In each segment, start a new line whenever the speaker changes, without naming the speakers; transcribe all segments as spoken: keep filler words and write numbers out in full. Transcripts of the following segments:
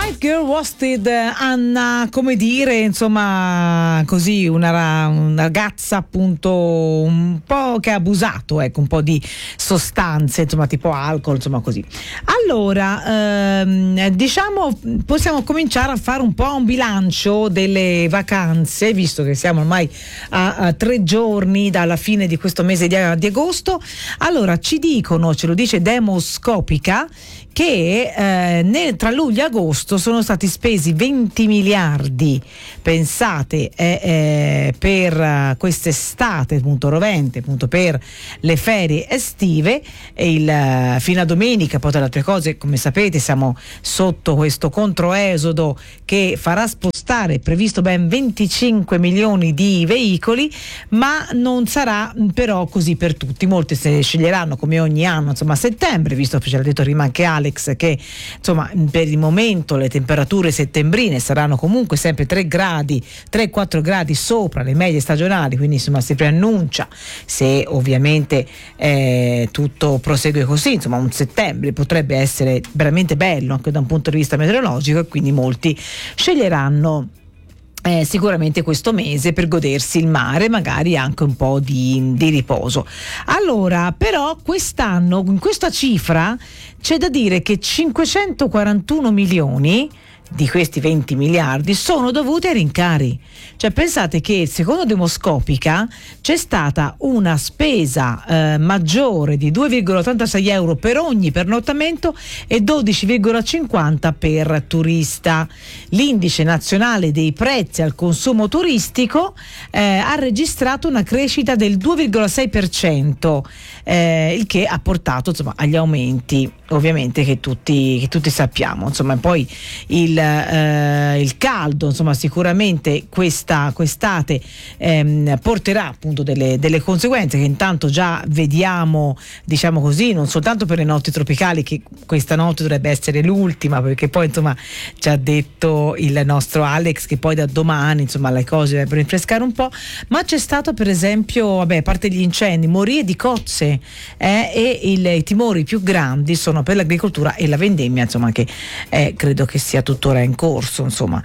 White Girl Wasted, Anna, come dire, insomma, così una, una ragazza appunto un po' che ha abusato, ecco, un po' di sostanze, insomma, tipo alcol, insomma, così. Allora, ehm, diciamo, possiamo cominciare a fare un po' un bilancio delle vacanze, visto che siamo ormai a, a tre giorni dalla fine di questo mese di, di agosto. Allora, ci dicono, ce lo dice Demoscopica, che eh, nel, tra luglio e agosto sono stati spesi venti miliardi, pensate, eh, eh, per uh, quest'estate appunto rovente, appunto per le ferie estive, e il, uh, fino a domenica. Poi tra le altre cose, come sapete, siamo sotto questo controesodo che farà spostare, previsto ben venticinque milioni di veicoli, ma non sarà però così per tutti. Molti se sceglieranno, come ogni anno, insomma, a settembre, visto che ce l'ha detto prima anche Alex, che insomma per il momento le temperature settembrine saranno comunque sempre tre gradi, tre quattro gradi sopra le medie stagionali, quindi insomma si preannuncia, se ovviamente eh, tutto prosegue così, insomma un settembre potrebbe essere veramente bello anche da un punto di vista meteorologico, e quindi molti sceglieranno Eh, sicuramente questo mese per godersi il mare, magari anche un po' di, di riposo. Allora, però quest'anno, in questa cifra, c'è da dire che cinquecentoquarantuno milioni di questi venti miliardi sono dovuti ai rincari. Cioè pensate che secondo Demoscopica c'è stata una spesa eh, maggiore di due virgola ottantasei euro per ogni pernottamento e dodici virgola cinquanta per turista. L'indice nazionale dei prezzi al consumo turistico eh, ha registrato una crescita del due virgola sei per cento, eh, il che ha portato insomma agli aumenti ovviamente che tutti, che tutti sappiamo. Insomma, poi il, eh, il caldo, insomma, sicuramente questa quest'estate ehm, porterà appunto delle, delle conseguenze che intanto già vediamo, diciamo così, non soltanto per le notti tropicali, che questa notte dovrebbe essere l'ultima, perché poi insomma ci ha detto il nostro Alex che poi da domani insomma le cose dovrebbero rinfrescare un po', ma c'è stato per esempio, vabbè, a parte gli incendi, morie di cozze eh, e il, i timori più grandi sono per l'agricoltura e la vendemmia, insomma, che eh, credo che sia tuttora in corso, insomma,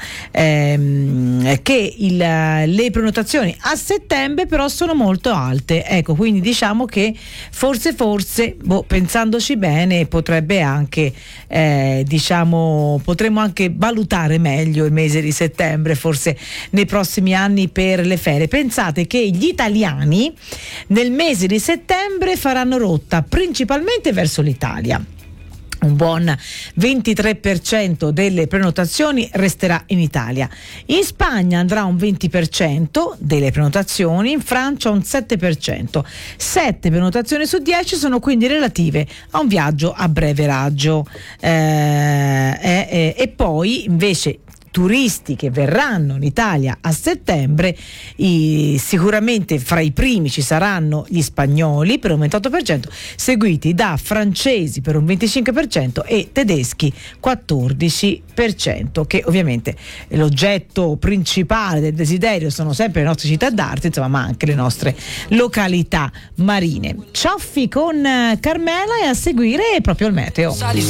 ehm, che il, le prenotazioni a settembre però sono molto alte, ecco, quindi diciamo che forse forse boh, pensandoci bene potrebbe anche eh, diciamo potremmo anche valutare meglio il mese di settembre, forse nei prossimi anni per le ferie. Pensate che gli italiani nel mese di settembre faranno rotta principalmente verso l'Italia. Un buon ventitré per cento delle prenotazioni resterà in Italia. In Spagna andrà un venti per cento delle prenotazioni, in Francia un sette per cento. sette prenotazioni su dieci sono quindi relative a un viaggio a breve raggio. Eh, eh, eh, e poi invece turisti che verranno in Italia a settembre, i, sicuramente fra i primi ci saranno gli spagnoli per un ventotto per cento, seguiti da francesi per un venticinque per cento e tedeschi quattordici per cento, che ovviamente l'oggetto principale del desiderio sono sempre le nostre città d'arte, insomma, ma anche le nostre località marine. Cioffi con Carmela e a seguire proprio il meteo.